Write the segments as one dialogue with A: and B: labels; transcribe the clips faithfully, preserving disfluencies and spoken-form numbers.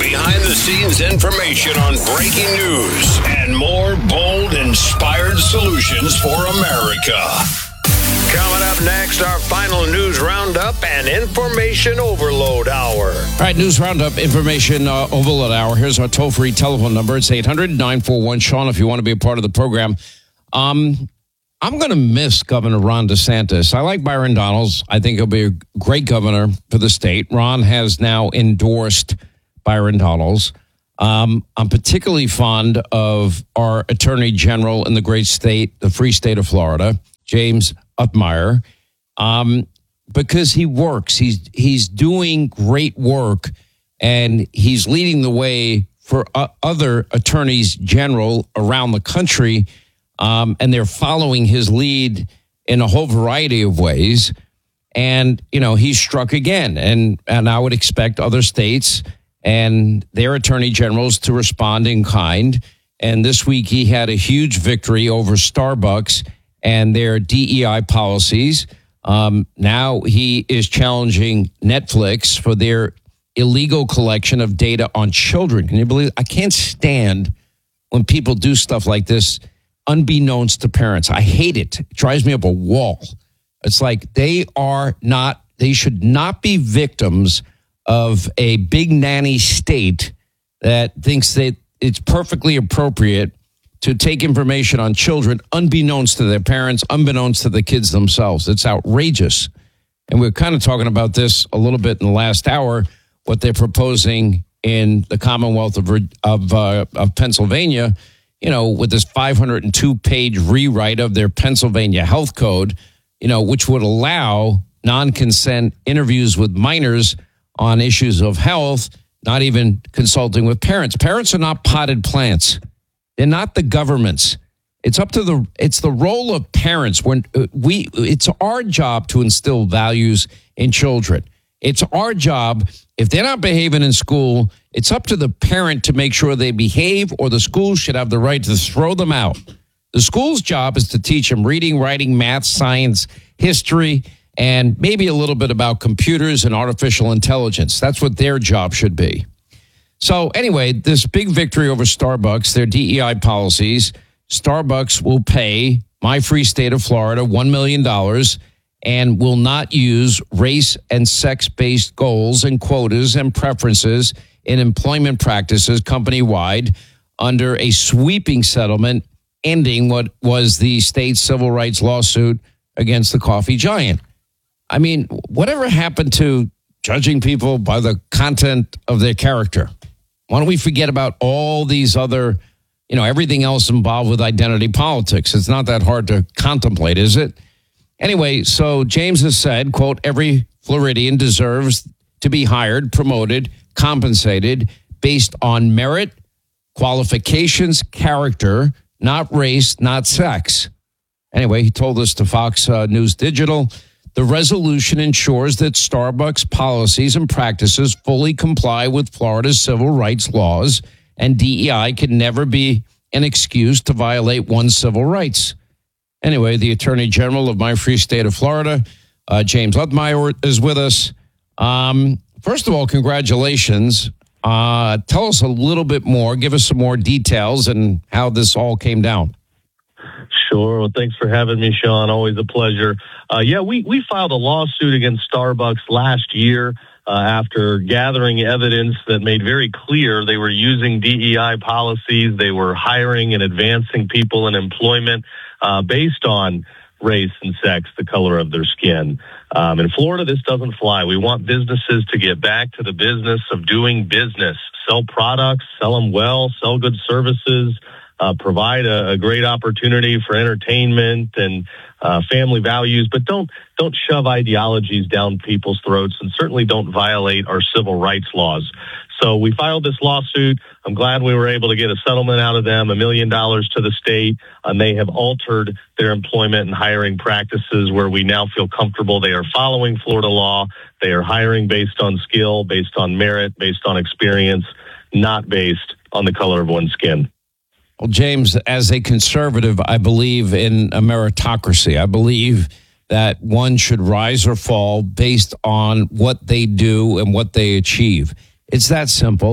A: behind-the-scenes information on breaking news and more bold, inspired solutions for America. Coming up next, our final news roundup and information overload hour.
B: All right, news roundup, information uh, overload hour. Here's our toll-free telephone number. It's eight hundred, nine four one, Sean if you want to be a part of the program. Um, I'm going to miss Governor Ron DeSantis. I like Byron Donalds. I think he'll be a great governor for the state. Ron has now endorsed Byron Donalds. Um, I'm particularly fond of our Attorney General in the great state, the free state of Florida, James Utmeyer, um, because he works. He's he's doing great work, and he's leading the way for uh, other attorneys general around the country, um, and they're following his lead in a whole variety of ways. And, you know, he struck again, and, and I would expect other states and their attorney generals to respond in kind. And this week he had a huge victory over Starbucks and their D E I policies. Um, now he is challenging Netflix for their illegal collection of data on children. Can you believe it? I can't stand when people do stuff like this unbeknownst to parents. I hate it. It drives me up a wall. It's like they are not, they should not be victims of a big nanny state that thinks that it's perfectly appropriate to take information on children unbeknownst to their parents, unbeknownst to the kids themselves. It's outrageous. And we're kind of talking about this a little bit in the last hour, what they're proposing in the Commonwealth of of, uh, of Pennsylvania, you know, with this five hundred two page rewrite of their Pennsylvania health code, you know, which would allow non-consent interviews with minors on issues of health, not even consulting with parents. Parents are not potted plants. They're not the government's. It's up to the, it's the role of parents when we, it's our job to instill values in children. It's our job. If they're not behaving in school, it's up to the parent to make sure they behave, or the school should have the right to throw them out. The school's job is to teach them reading, writing, math, science, history, and maybe a little bit about computers and artificial intelligence. That's what their job should be. So anyway, this big victory over Starbucks, their D E I policies, Starbucks will pay my free state of Florida one million dollars and will not use race and sex-based goals and quotas and preferences in employment practices company-wide under a sweeping settlement ending what was the state's civil rights lawsuit against the coffee giant. I mean, whatever happened to judging people by the content of their character? Why don't we forget about all these other, you know, everything else involved with identity politics? It's not that hard to contemplate, is it? Anyway, so James has said, quote, every Floridian deserves to be hired, promoted, compensated based on merit, qualifications, character, not race, not sex. Anyway, he told us to Fox uh, News Digital, the resolution ensures that Starbucks policies and practices fully comply with Florida's civil rights laws, and D E I can never be an excuse to violate one's civil rights. Anyway, the Attorney General of my free state of Florida, uh, James Utmeyer, is with us. Um, first of all, congratulations. Uh, tell us a little bit more. Give us some more details and how this all came down.
C: Sure. Well, thanks for having me, Sean. Always a pleasure. Uh, yeah, we, we filed a lawsuit against Starbucks last year uh, after gathering evidence that made very clear they were using D E I policies. They were hiring and advancing people in employment uh, based on race and sex, the color of their skin. Um, in Florida, this doesn't fly. We want businesses to get back to the business of doing business, sell products, sell them well, sell good services, Uh, provide a, a great opportunity for entertainment and uh, family values, but don't don't shove ideologies down people's throats, and certainly don't violate our civil rights laws. So we filed this lawsuit. I'm glad we were able to get a settlement out of them, a million dollars to the state, and they have altered their employment and hiring practices where we now feel comfortable they are following Florida law. They are hiring based on skill, based on merit, based on experience, not based on the color of one's skin.
B: Well, James, as a conservative, I believe in a meritocracy. I believe that one should rise or fall based on what they do and what they achieve. It's that simple.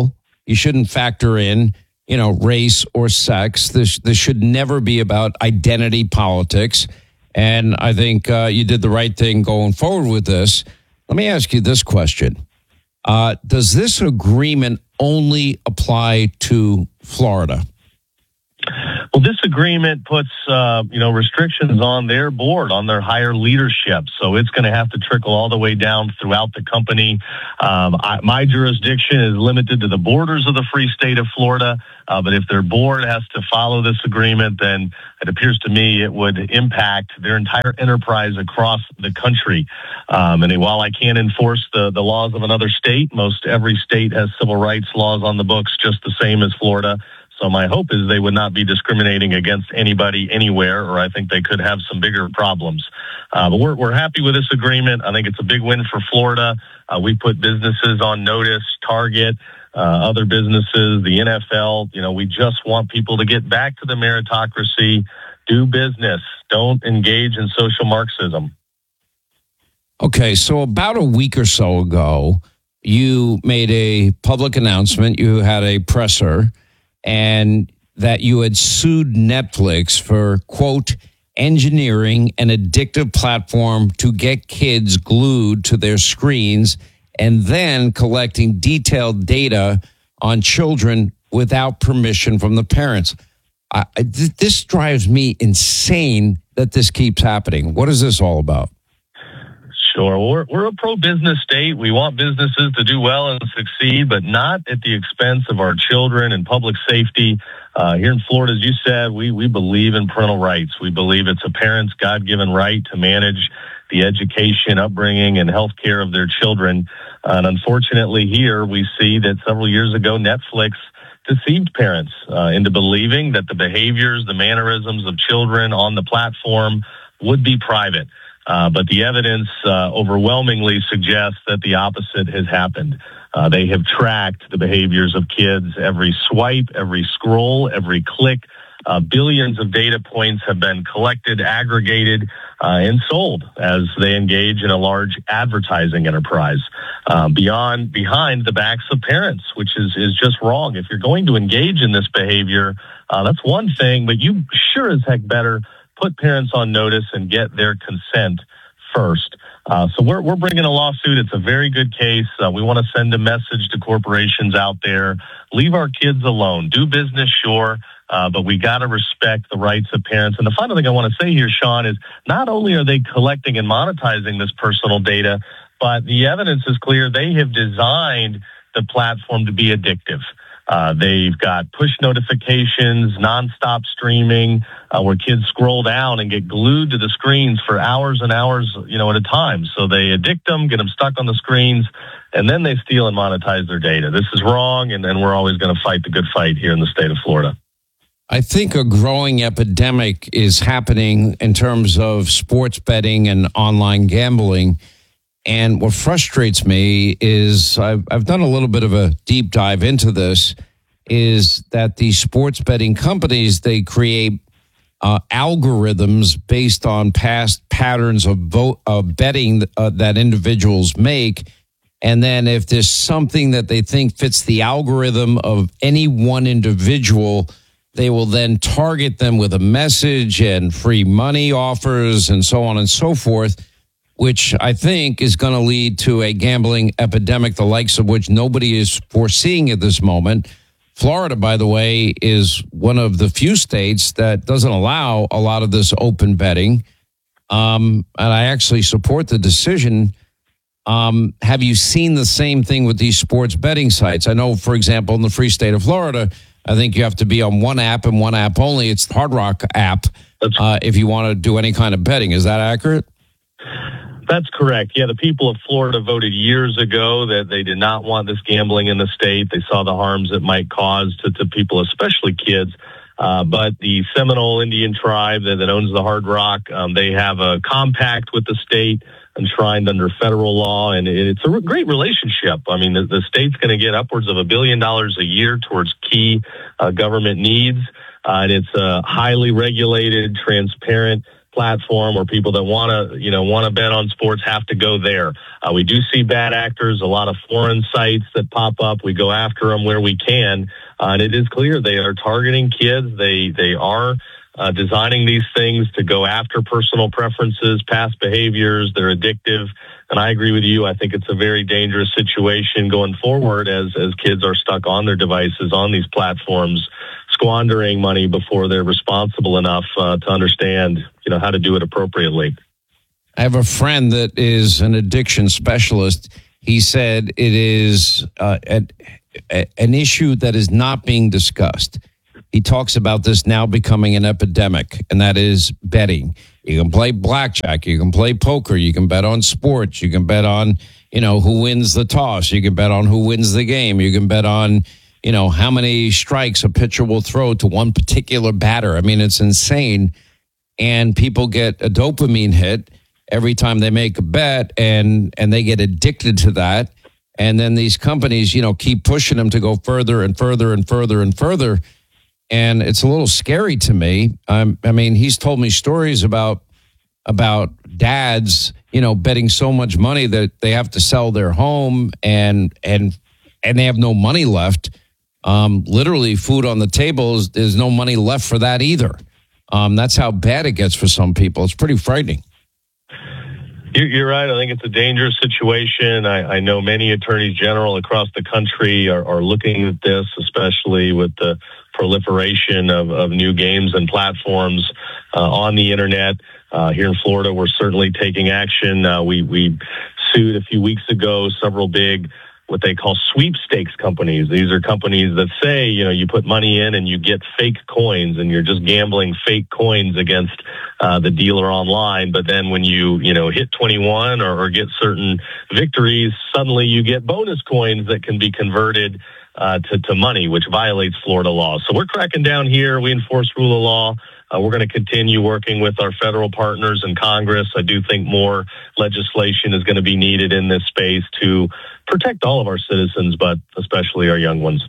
B: You shouldn't factor in, you know, race or sex. This this should never be about identity politics. And I think uh, you did the right thing going forward with this. Let me ask you this question. Uh, does this agreement only apply to Florida?
C: Well, this agreement puts, uh, you know, restrictions on their board, on their higher leadership. So it's going to have to trickle all the way down throughout the company. Um, I, my jurisdiction is limited to the borders of the free state of Florida. Uh, but if their board has to follow this agreement, then it appears to me it would impact their entire enterprise across the country. Um, and while I can't enforce the, the laws of another state, most every state has civil rights laws on the books just the same as Florida. So my hope is they would not be discriminating against anybody anywhere, or I think they could have some bigger problems. Uh, but we're, we're happy with this agreement. I think it's a big win for Florida. Uh, we put businesses on notice, Target, uh, other businesses, the N F L. You know, we just want people to get back to the meritocracy, do business, don't engage in social Marxism.
B: Okay, so about a week or so ago, you made a public announcement. You had a presser, and that you had sued Netflix for, quote, engineering an addictive platform to get kids glued to their screens and then collecting detailed data on children without permission from the parents. I, I, this drives me insane that this keeps happening. What is this all about?
C: Sure. We're, we're a pro-business state. We want businesses to do well and succeed, but not at the expense of our children and public safety. Uh, here in Florida, as you said, we, we believe in parental rights. We believe it's a parent's God-given right to manage the education, upbringing, and health care of their children. And unfortunately here, we see that several years ago, Netflix deceived parents uh, into believing that the behaviors, the mannerisms of children on the platform would be private. Uh, but the evidence uh, overwhelmingly suggests that the opposite has happened. Uh, they have tracked the behaviors of kids, every swipe, every scroll, every click. Uh, billions of data points have been collected, aggregated, uh, and sold as they engage in a large advertising enterprise. Uh, beyond, behind the backs of parents, which is, is just wrong. If you're going to engage in this behavior, uh, that's one thing, but you sure as heck better put parents on notice and get their consent first. Uh, so we're we're bringing a lawsuit. It's a very good case. Uh, we want to send a message to corporations out there. Leave our kids alone. Do business, sure, uh, but we got to respect the rights of parents. And the final thing I want to say here, Sean, is not only are they collecting and monetizing this personal data, but the evidence is clear. They have designed the platform to be addictive. Uh, they've got push notifications, nonstop streaming, uh, where kids scroll down and get glued to the screens for hours and hours, you know, at a time. So they addict them, get them stuck on the screens, and then they steal and monetize their data. This is wrong, and, and we're always going to fight the good fight here in the state of Florida.
B: I think a growing epidemic is happening in terms of sports betting and online gambling. And what frustrates me is I've, I've done a little bit of a deep dive into this, is that these sports betting companies, they create uh, algorithms based on past patterns of vote, uh, betting uh, that individuals make. And then if there's something that they think fits the algorithm of any one individual, they will then target them with a message and free money offers and so on and so forth, which I think is going to lead to a gambling epidemic, the likes of which nobody is foreseeing at this moment. Florida, by the way, is one of the few states that doesn't allow a lot of this open betting. Um, and I actually support the decision. Um, have you seen the same thing with these sports betting sites? I know, for example, in the free state of Florida, I think you have to be on one app and one app only. It's the Hard Rock app uh, if you want to do any kind of betting. Is that accurate?
C: That's correct. Yeah, the people of Florida voted years ago that they did not want this gambling in the state. They saw the harms it might cause to, to people, especially kids. Uh, but the Seminole Indian tribe that, that owns the Hard Rock, um, they have a compact with the state enshrined under federal law, and it's a great relationship. I mean, the, the state's going to get upwards of a billion dollars a year towards key uh, government needs, uh, and it's a highly regulated, transparent platform where people that want to, you know, want to bet on sports have to go there. Uh, we do see bad actors, a lot of foreign sites that pop up. We go after them where we can. Uh, and it is clear they are targeting kids. They, they are uh, designing these things to go after personal preferences, past behaviors. They're addictive. And I agree with you. I think it's a very dangerous situation going forward as, as kids are stuck on their devices, on these platforms, squandering money before they're responsible enough uh, to understand, you know, how to do it appropriately.
B: I have a friend that is an addiction specialist. He said it is uh, a, a, an issue that is not being discussed. He talks about this now becoming an epidemic, and that is betting. You can play blackjack, you can play poker, you can bet on sports, you can bet on, you know, who wins the toss, you can bet on who wins the game, you can bet on, you know, how many strikes a pitcher will throw to one particular batter. I mean, it's insane. And people get a dopamine hit every time they make a bet, and and they get addicted to that. And then these companies, you know, keep pushing them to go further and further and further and further. And it's a little scary to me. Um, I mean, he's told me stories about about dads, you know, betting so much money that they have to sell their home and and and they have no money left. Um, literally, food on the table is there's no money left for that either. Um, that's how bad it gets for some people. It's pretty frightening.
C: You're right. I think it's a dangerous situation. I, I know many attorneys general across the country are, are looking at this, especially with the proliferation of, of new games and platforms uh, on the internet. Uh, here in Florida, we're certainly taking action. Uh, we, we sued a few weeks ago several big what they call sweepstakes companies. These are companies that say, you know, you put money in and you get fake coins and you're just gambling fake coins against uh, the dealer online. But then when you, you know, hit twenty-one or, or get certain victories, suddenly you get bonus coins that can be converted uh, to, to money, which violates Florida law. So we're cracking down here. We enforce rule of law. Uh, we're going to continue working with our federal partners in Congress. I do think more legislation is going to be needed in this space to protect all of our citizens, but especially our young ones.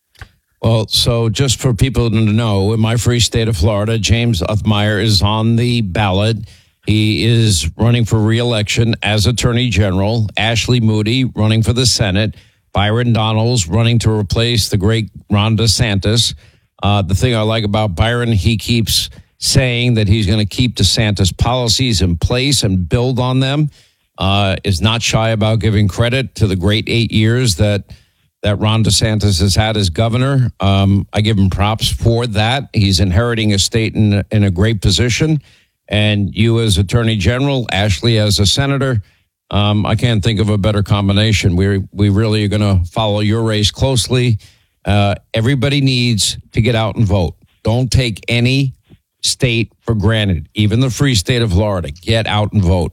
B: Well, so just for people to know, in my free state of Florida, James Uthmeier is on the ballot. He is running for re-election as Attorney General. Ashley Moody running for the Senate. Byron Donalds running to replace the great Ron DeSantis. Uh, the thing I like about Byron, he keeps saying that he's going to keep DeSantis policies in place and build on them. Uh, is not shy about giving credit to the great eight years that that Ron DeSantis has had as governor. Um, I give him props for that. He's inheriting a state in, in a great position. And you as Attorney General, Ashley as a senator, um, I can't think of a better combination. We we really are going to follow your race closely. Uh, everybody needs to get out and vote. Don't take any state for granted, even the free state of Florida. Get out and vote.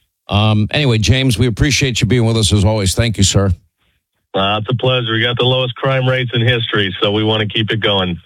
B: Um, anyway, James, we appreciate you being with us as always. Thank you, sir.
C: Uh, it's a pleasure. We got the lowest crime rates in history, so we want to keep it going.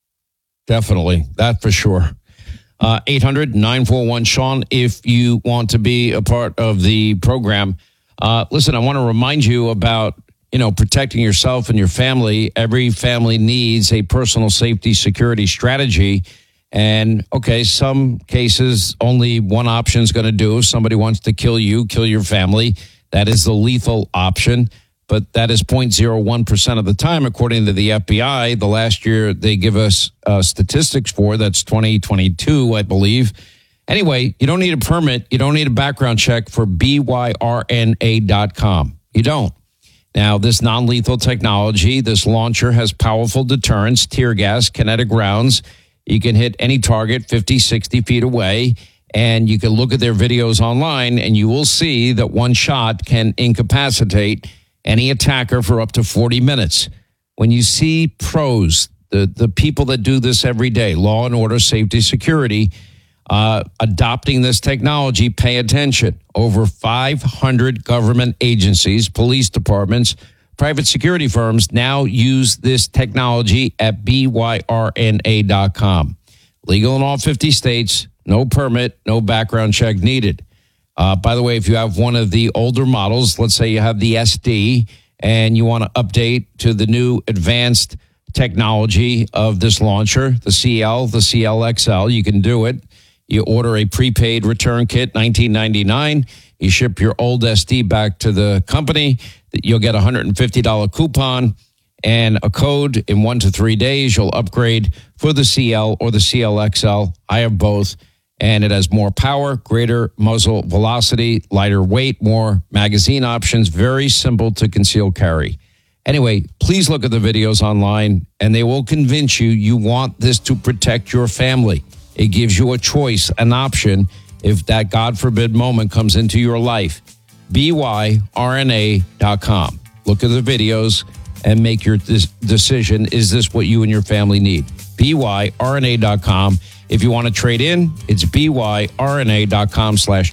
B: Definitely. That for sure. Uh, eight hundred nine four one Sean, if you want to be a part of the program. Uh, listen, I want to remind you about, you know, protecting yourself and your family. Every family needs a personal safety security strategy. And, okay, some cases, only one option is going to do. If somebody wants to kill you, kill your family, that is the lethal option. But that is zero point zero one percent of the time, according to the F B I. The last year they give us uh, statistics for, that's twenty twenty-two, I believe. Anyway, you don't need a permit. You don't need a background check for B Y R N A dot com. You don't. Now, this non-lethal technology, this launcher has powerful deterrence, tear gas, kinetic rounds. You can hit any target fifty, sixty feet away, and you can look at their videos online, and you will see that one shot can incapacitate any attacker for up to forty minutes. When you see pros, the, the people that do this every day, law and order, safety, security, uh, adopting this technology, pay attention. Over five hundred government agencies, police departments, private security firms now use this technology at B Y R N A dot com. Legal in all fifty states, no permit, no background check needed. Uh, by the way, if you have one of the older models, let's say you have the S D and you want to update to the new advanced technology of this launcher, the C L, the C L X L, you can do it. You order a prepaid return kit, nineteen ninety-nine. You ship your old S D back to the company. You'll get a one hundred fifty dollars coupon and a code. In one to three days, you'll upgrade for the C L or the C L X L. I have both. And it has more power, greater muzzle velocity, lighter weight, more magazine options. Very simple to conceal carry. Anyway, please look at the videos online, and they will convince you you want this to protect your family. It gives you a choice, an option, if that, God forbid, moment comes into your life. B Y R N A dot com. Look at the videos and make your des- decision. Is this what you and your family need? B Y R N A dot com. If you want to trade in, it's B Y R N A dot com slash